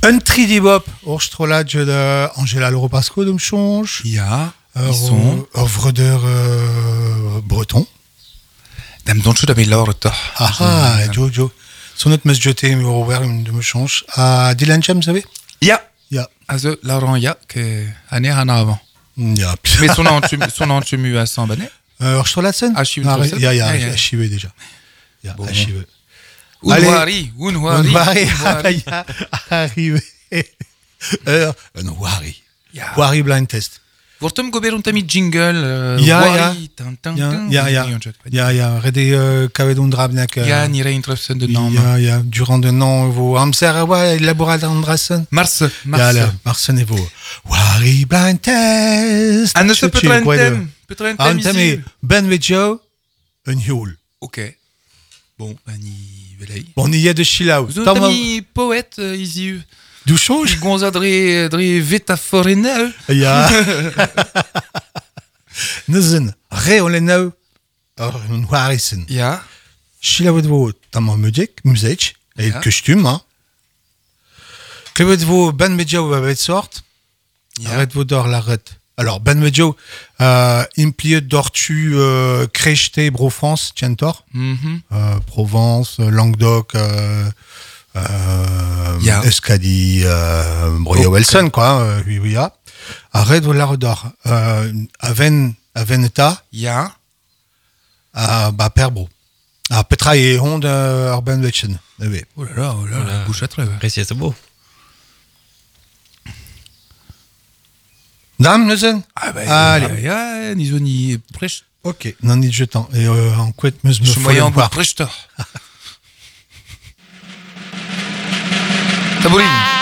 Un tridibop, orstrolage de Angela Loro Pasco, de Mchonge. Ja, ils sont. Vreder breton. Dem donchou da Laure toch. Joe. Son autre mes jeté, mais ouvert de Mchonge. Dylan James, vous savez? Ja. Ja. Also, Laurent, ja, que année en avant. Ja. Mais son nom tu mu à 100 banais. Orstrolatzen? Archive. Archive déjà. Ja, archive. Unwari. Arrivé. Wari. Ja. Wari blind test. Vortum goberon tami jingle. Ja. Ja. Rede kavedon drabnek. Ja, nire intrepsen de nom. Ja. Durant de nom, vo amser wa laborator Andressen. Mars. Ja, Marsen et vo. Wari blind test. Ah, ne se peut un thème ici. Ben Vejo, un hiul. Ok. Bon, Annie Velay. Bon, il y a de Chilaou. Vous avez poète ici. Du change? Gonza dre vetaforene. Ja. Neuzen, re on lenau, un Warisen. Ja. Chilaou de vo, tamma music, et Ja. costume, hein. Klevet vo Ben Vejo avec sorte. Ja. Arrête vo d'or l'arrête. Alors, Ben Vejo, implié d'ortu, Crèchte, Brofance, Tientor. Provence, Languedoc, Ja. Escadie, Broya Wilson, quoi, oui. Arrête de la redor. Aveneta, Ja. Perbro. Petra et Honde, Urban Vechen. Oui. Oh là là, bouche à trèves. Précis, c'est beau. Dame, Neuzen? Allez. Ja, ni prech. Ok, non, ni jetant. Et en couette, me Je suis moyen voir. prechteur. Tabouline.